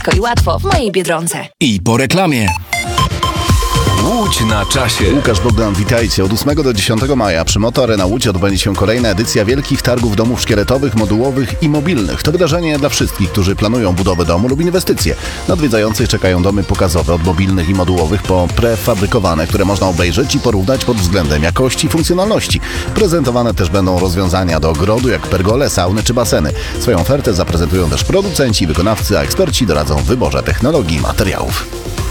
I łatwo w mojej Biedronce. I po reklamie. Łódź na czasie. Łukasz Bogdan, witajcie. Od 8 do 10 maja przy Moto Arena Łódź odbędzie się kolejna edycja Wielkich Targów Domów Szkieletowych, Modułowych i Mobilnych. To wydarzenie dla wszystkich, którzy planują budowę domu lub inwestycje. Na odwiedzających czekają domy pokazowe od mobilnych i modułowych po prefabrykowane, które można obejrzeć i porównać pod względem jakości i funkcjonalności. Prezentowane też będą rozwiązania do ogrodu, jak pergole, sauny czy baseny. Swoją ofertę zaprezentują też producenci, wykonawcy, a eksperci doradzą w wyborze technologii i materiałów.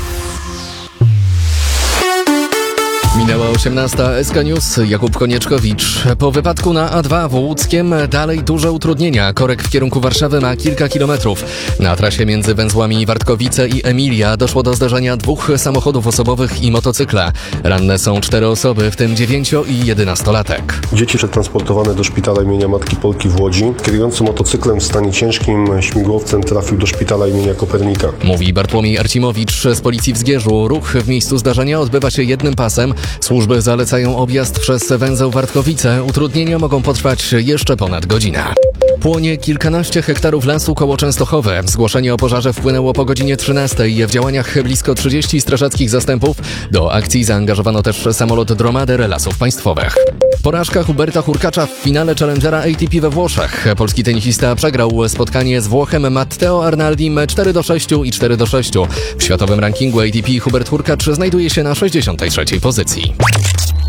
Minęła 18. SK News. Jakub Konieczkowicz. Po wypadku na A2 w Łódzkiem dalej duże utrudnienia. Korek w kierunku Warszawy ma kilka kilometrów. Na trasie między węzłami Wartkowice i Emilia doszło do zdarzenia 2 samochodów osobowych i motocykla. Ranne są 4 osoby, w tym 9- i 11-latek. Dzieci przetransportowane do szpitala imienia Matki Polki w Łodzi. Kierujący motocyklem w stanie ciężkim śmigłowcem trafił do szpitala imienia Kopernika. Mówi Bartłomiej Arcimowicz z Policji w Zgierzu. Ruch w miejscu zdarzenia odbywa się jednym pasem. Służby zalecają objazd przez węzeł Wartkowice. Utrudnienia mogą potrwać jeszcze ponad godzinę. Płonie kilkanaście hektarów lasu koło Częstochowy. Zgłoszenie o pożarze wpłynęło po godzinie 13. W działaniach blisko 30 strażackich zastępów. Do akcji zaangażowano też samolot Dromader Lasów Państwowych. Porażka Huberta Hurkacza w finale Challengera ATP we Włoszech. Polski tenisista przegrał spotkanie z Włochem Matteo Arnaldim 4-6 i 4-6. W światowym rankingu ATP Hubert Hurkacz znajduje się na 63. pozycji.